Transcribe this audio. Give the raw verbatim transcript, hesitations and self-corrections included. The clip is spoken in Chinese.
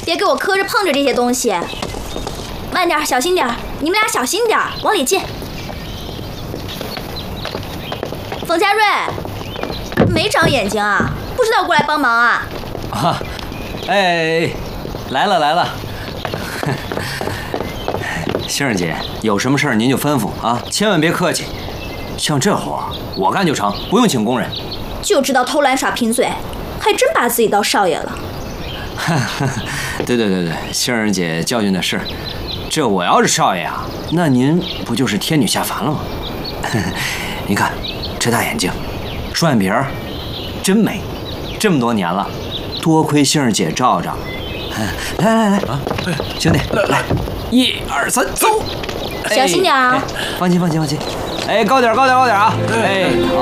别给我磕着碰着这些东西。慢点，小心点，你们俩小心点，往里进。冯家瑞，没长眼睛啊？不知道过来帮忙啊？ 啊，哎，来了来了。杏儿姐，有什么事儿您就吩咐啊，千万别客气。像这活我干就成，不用请工人。 就知道偷懒耍贫嘴，还真把自己当少爷了。 对对对对，杏儿姐教训的是，这我要是少爷啊，那您不就是天女下凡了吗？您看这大眼睛，双眼皮儿，真美。这么多年了，多亏杏儿姐罩着。来来来啊，兄弟，来来，一二三，走！ 小心点啊！ 放心放心放心。哎，高点高点高点啊！哎，好。